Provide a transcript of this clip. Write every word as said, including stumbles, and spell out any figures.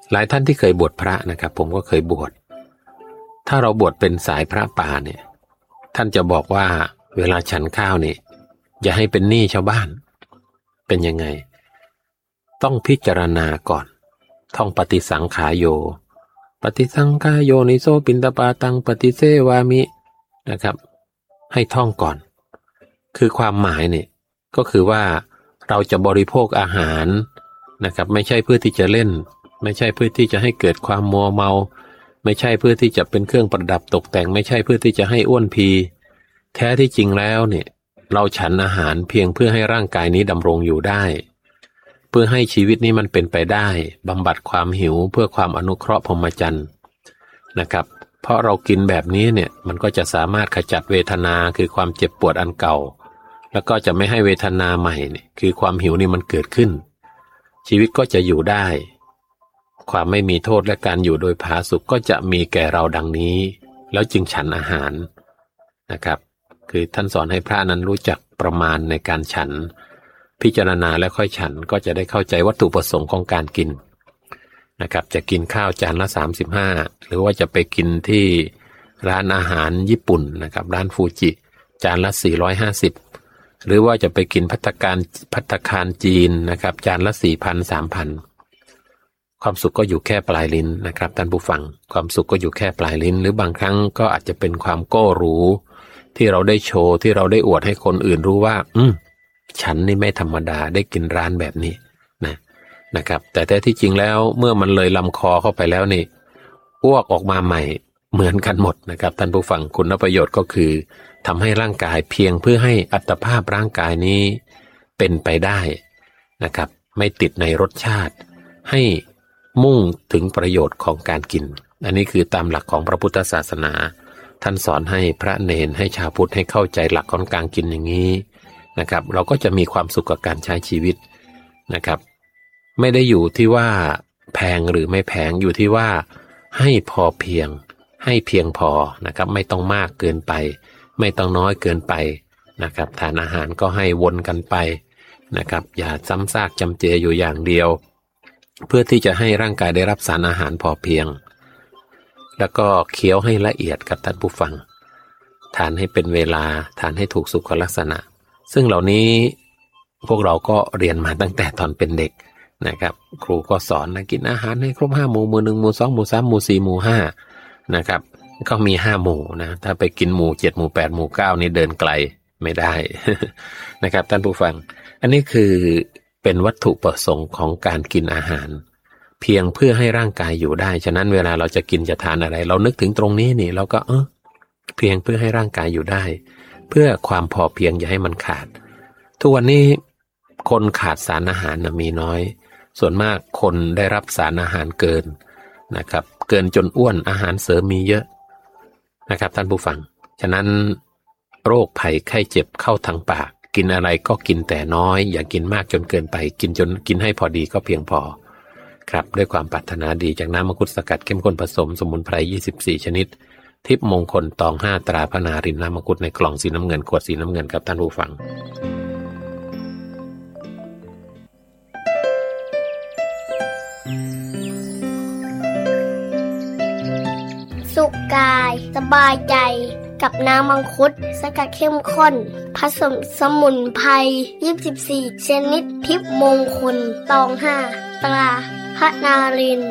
หลายท่านที่เคยบวชพระนะครับผมก็เคยบวชถ้าเราบวชเป็นสายพระป่าเนี่ยท่านจะบอกว่าเวลาฉันข้าวนี่อย่าให้เป็นหนี้ชาวบ้านเป็นยังไงต้องพิจารณาก่อนท่องปฏิสังขายโยปฏิสังขายโยนิโสปินตปาตังปฏิเสวามินะครับให้ท่องก่อนคือความหมายเนี่ยก็คือว่าเราจะบริโภคอาหารนะครับไม่ใช่เพื่อที่จะเล่นไม่ใช่เพื่อที่จะให้เกิดความมัวเมาไม่ใช่เพื่อที่จะเป็นเครื่องประดับตกแต่งไม่ใช่เพื่อที่จะให้อ้วนพีแท้ที่จริงแล้วเนี่ยเราฉันอาหารเพียงเพื่อให้ร่างกายนี้ดำรงอยู่ได้เพื่อให้ชีวิตนี้มันเป็นไปได้บำบัดความหิวเพื่อความอนุเคราะห์พรหมจรรย์นะครับเพราะเรากินแบบนี้เนี่ยมันก็จะสามารถขจัดเวทนาคือความเจ็บปวดอันเก่าแล้วก็จะไม่ให้เวทนาใหม่เนี่ยคือความหิวนี่มันเกิดขึ้นชีวิตก็จะอยู่ได้ความไม่มีโทษและการอยู่โดยผาสุกก็จะมีแก่เราดังนี้แล้วจึงฉันอาหารนะครับคือท่านสอนให้พระนั้นรู้จักประมาณในการฉันพิจารณาแล้วค่อยฉันก็จะได้เข้าใจวัตถุประสงค์ของการกินนะครับจะกินข้าวจานละสามสิบห้าหรือว่าจะไปกินที่ร้านอาหารญี่ปุ่นนะครับร้านฟูจิจานละสี่ร้อยห้าสิบหรือว่าจะไปกินภัตตาคารภัตตาคารจีนนะครับจานละ สี่พัน สามพัน ความสุขก็อยู่แค่ปลายลิ้นนะครับท่านผู้ฟังความสุขก็อยู่แค่ปลายลิ้นหรือบางครั้งก็อาจจะเป็นความโก้รู้ที่เราได้โชว์ที่เราได้อวดให้คนอื่นรู้ว่าอืมฉันนี่ไม่ธรรมดาได้กินร้านแบบนี้นะนะครับแต่แท้ที่จริงแล้วเมื่อมันเลยลำคอเข้าไปแล้วนี่อ้วกออกมาใหม่เหมือนกันหมดนะครับท่านผู้ฟังคุณประโยชน์ก็คือทำให้ร่างกายเพียงเพื่อให้อัตภาพร่างกายนี้เป็นไปได้นะครับไม่ติดในรสชาติให้มุ่งถึงประโยชน์ของการกินอันนี้คือตามหลักของพระพุทธศาสนาท่านสอนให้พระเณรให้ชาวพุทธให้เข้าใจหลักของการกินอย่างนี้นะครับเราก็จะมีความสุขกับการใช้ชีวิตนะครับไม่ได้อยู่ที่ว่าแพงหรือไม่แพงอยู่ที่ว่าให้พอเพียงให้เพียงพอนะครับไม่ต้องมากเกินไปไม่ต้องน้อยเกินไปนะครับทานอาหารก็ให้วนกันไปนะครับอย่าซ้ำซากจำเจอยู่อย่างเดียวเพื่อที่จะให้ร่างกายได้รับสารอาหารพอเพียงแล้วก็เคี้ยวให้ละเอียดกับท่านผู้ฟังทานให้เป็นเวลาทานให้ถูกสุขลักษณะซึ่งเหล่านี้พวกเราก็เรียนมาตั้งแต่ตอนเป็นเด็กนะครับครูก็สอนนะกินอาหารให้ครบห้าหมู่หมู่หนึ่งหมู่สองหมู่สามหมู่สี่หมู่ห้านะครับก็มีห้าหมู่นะถ้าไปกินหมู่เจ็ดหมู่แปดหมู่เก้านี่เดินไกลไม่ได้ นะครับท่านผู้ฟังอันนี้คือเป็นวัตถุประสงค์ของการกินอาหารเพียงเพื่อให้ร่างกายอยู่ได้ฉะนั้นเวลาเราจะกินจะทานอะไรเรานึกถึงตรงนี้นี่เราก็เออเพียงเพื่อให้ร่างกายอยู่ได้เพื่อความพอเพียงอย่าให้มันขาดทุกวันนี้คนขาดสารอาหารนะมีน้อยส่วนมากคนได้รับสารอาหารเกินนะครับเกินจนอ้วนอาหารเสริมมีเยอะนะครับท่านผู้ฟังฉะนั้นโรคภัยไข้เจ็บเข้าทางปากกินอะไรก็กินแต่น้อยอย่ากินมากจนเกินไปกินจนกินให้พอดีก็เพียงพอครับด้วยความปรารถนาดีจากน้ำมังคุดสกัดเข้มข้นผสมสมุนไพรยี่สิบสี่ชนิดทิพย์มงคลตองห้าตราพระนารินน้ำมังคุดในกล่องสีน้ำเงินขวดสีน้ำเงินครับท่านผู้ฟังสุขกายสบายใจกับน้ำมังคุดสกัดเข้มข้นผสมสมุนไพรยี่สิบสี่ชนิดทิพย์มงคลตองห้าตราพระนาริน